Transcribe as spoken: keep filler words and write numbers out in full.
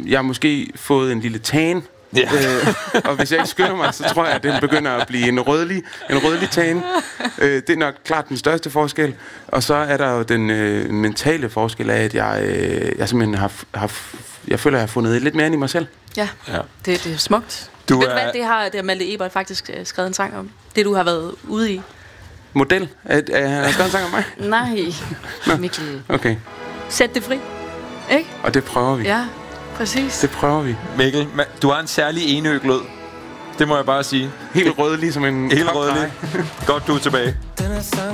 jeg har måske fået en lille tan. Ja. Øh, og hvis jeg ikke skynder mig, så tror jeg, at den begynder at blive en rødlig, en rødlig tan. Øh, det er nok klart den største forskel. Og så er der jo den øh, mentale forskel af, at jeg, øh, jeg simpelthen har, har, jeg føler, at jeg har fundet lidt mere ind i mig selv. Ja, ja. Det, det er smukt. Du Ved er... du hvad, det har, det har Malte Ebert faktisk skrevet en sang om. Det, du har været ude i. Model? Er, er han skrevet en sang om mig? Nej, Mikkel. Okay. Sæt det fri. Ikke? Og det prøver vi. Ja, præcis. Det prøver vi. Mikkel, du har en særlig enøglød. Det må jeg bare sige. Helt rød, ligesom en... Helt rødlig. Godt, du er tilbage.